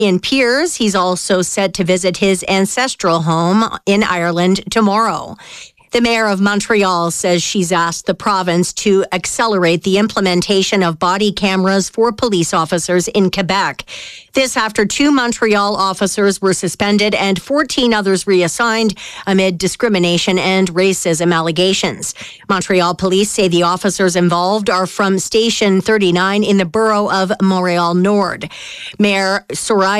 in Piers. He's also set to visit his ancestral home in Ireland tomorrow. The mayor of Montreal says she's asked the province to accelerate the implementation of body cameras for police officers in Quebec. This after 2 Montreal officers were suspended and 14 others reassigned amid discrimination and racism allegations. Montreal police say the officers involved are from Station 39 in the borough of Montreal Nord. Mayor Soraya